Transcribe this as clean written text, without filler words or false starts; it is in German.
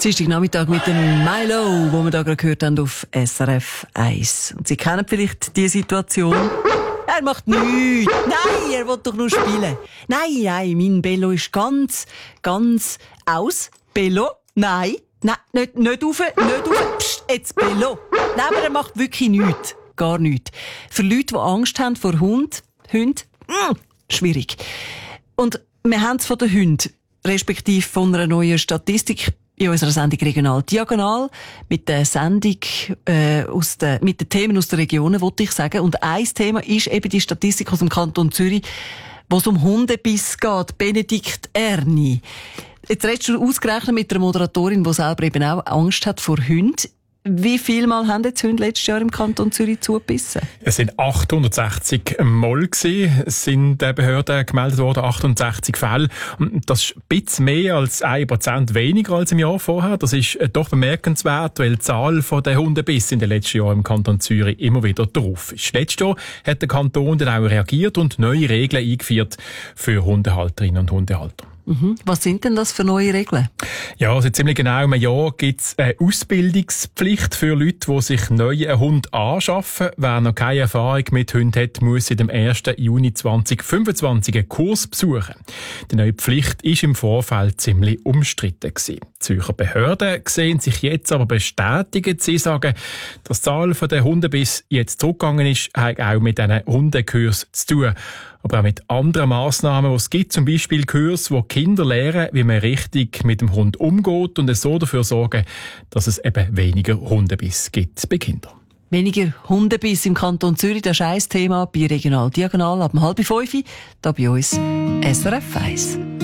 Dienstagnachmittag mit dem Milo, wo wir da gerade gehört haben auf SRF 1. Und Sie kennen vielleicht die Situation. Er macht nichts. Nein, er will doch nur spielen. Nein, mein Bello ist ganz aus. Bello? Nein, nicht rauf. Psst, jetzt Bello. Nein, aber er macht wirklich nichts. Gar nichts. Für Leute, die Angst haben vor Hunden, schwierig. Und wir haben es von den Hunden, respektive von einer neuen Statistik in unserer Sendung Regional Diagonal, mit der Sendung mit den Themen aus den Regionen, wollte ich sagen. Und ein Thema ist eben die Statistik aus dem Kanton Zürich, wo es um Hundebiss geht. Benedikt Erni. Jetzt redest du ausgerechnet mit einer Moderatorin, die selber eben auch Angst hat vor Hunden. Wie viel Mal haben jetzt Hunde letztes Jahr im Kanton Zürich zugebissen? Es sind 860 Mal gewesen, sind den Behörden gemeldet worden, 68 Fälle. Das ist ein bisschen mehr als 1% weniger als im Jahr vorher. Das ist doch bemerkenswert, weil die Zahl der Hundebiss in den letzten Jahren im Kanton Zürich immer wieder drauf ist. Letztes Jahr hat der Kanton dann auch reagiert und neue Regeln eingeführt für Hundehalterinnen und Hundehalter. Was sind denn das für neue Regeln? Ja, also ziemlich genau im Jahr gibt es eine Ausbildungspflicht für Leute, die sich neu einen Hund anschaffen. Wer noch keine Erfahrung mit Hunden hat, muss seit dem 1. Juni 2025 einen Kurs besuchen. Die neue Pflicht war im Vorfeld ziemlich umstritten gewesen. Die Zürcher Behörden sehen sich jetzt aber bestätigt. Sie sagen, dass die Zahl der Hundebiss jetzt zurückgegangen ist, hat auch mit diesen Hundekursen zu tun. Aber auch mit anderen Massnahmen, die es gibt, zum Beispiel Kurse, wo Kinder lernen, wie man richtig mit dem Hund umgeht und es so dafür sorgen, dass es eben weniger Hundebiss gibt bei Kindern. Weniger Hundebiss im Kanton Zürich, das ist ein Thema bei Regional Diagonal ab 4:30 hier bei uns SRF 1.